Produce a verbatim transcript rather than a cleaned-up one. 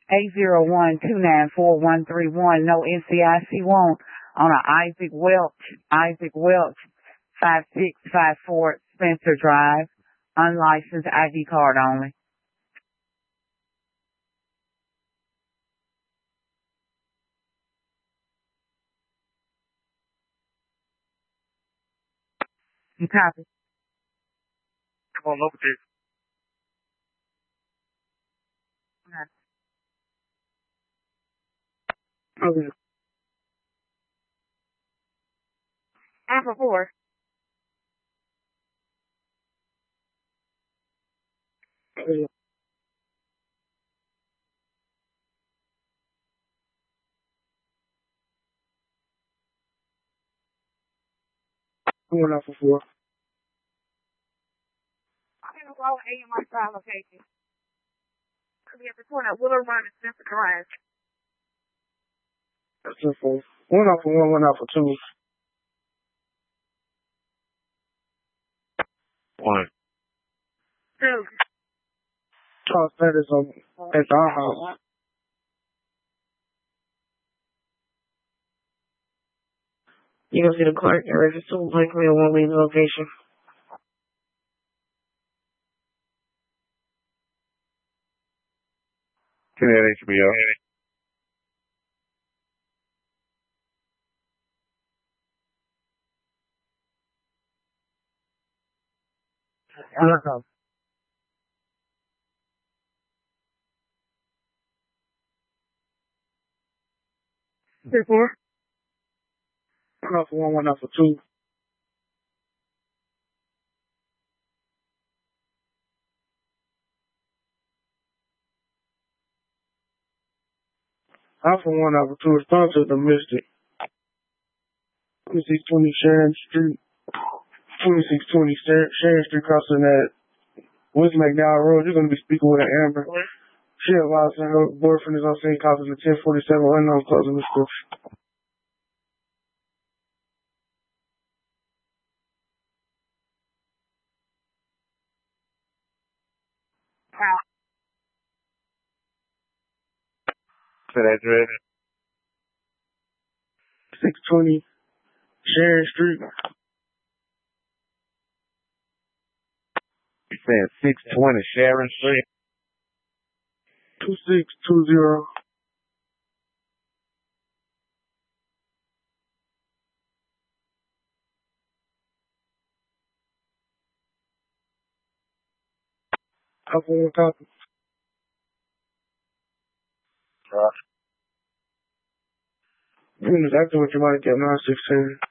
eight zero one, two nine four, one three one. No N C I C one on a Isaac Welch, Isaac Welch, five six five four Spencer Drive. Unlicensed I D card only. You copy? Come on over there. Okay. Alpha four. Okay. Going Alpha four. I'm in the low A M I style location. Could be at the corner of Willow Run and Spencer Drive. That's ten four. One Alpha one, one Alpha two. One. Two. Charles Pettis on at the house. You gonna see the clerk and register likely it won't leave the location. Can that H B O? Welcome. Two four. One Alpha one, one Alpha two. Alpha one, Alpha two. Respond to the Mystic. twenty-six twenty Sharon Street. twenty-six twenty Sharon Street crossing at West McDowell Road. You're gonna be speaking with an Amber. She advised her boyfriend is on scene causing the ten forty-seven unknown closing the school. Wow. To that address. six twenty Sharon Street. You said six twenty Sharon Street? two six two zero. Alpha one copy. Right. That's what you might get nine sixteen.